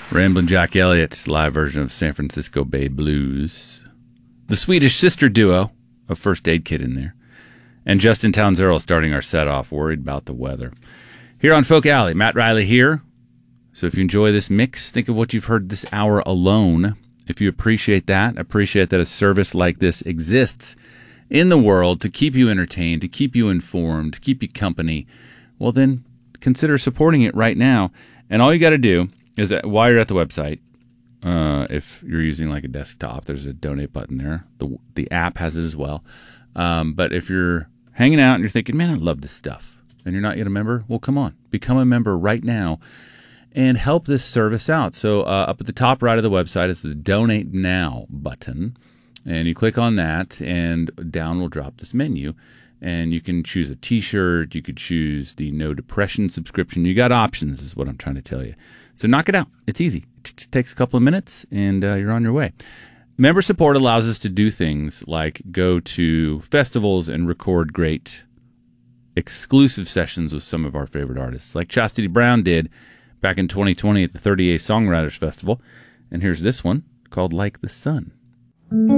Ramblin' Jack Elliott's live version of San Francisco Bay Blues. The Swedish sister duo of First Aid Kit in there. And Justin Townes Earl starting our set off, worried about the weather. Here on Folk Alley, Matt Riley here. So if you enjoy this mix, think of what you've heard this hour alone. If you appreciate that a service like this exists in the world to keep you entertained, to keep you informed, to keep you company, well then consider supporting it right now. And all you got to do is that while you're at the website, if you're using like a desktop, there's a donate button there. The app has it as well. But if you're hanging out and you're thinking, man, I love this stuff, and you're not yet a member, well, come on, become a member right now and help this service out. So up at the top right of the website is the Donate Now button, and you click on that, and down will drop this menu. And you can choose a T-shirt. You could choose the No Depression subscription. You got options is what I'm trying to tell you. So knock it out. It's easy. It takes a couple of minutes, and you're on your way. Member support allows us to do things like go to festivals and record great exclusive sessions with some of our favorite artists, like Chastity Brown did back in 2020 at the 30A Songwriters Festival. And here's this one called Like the Sun.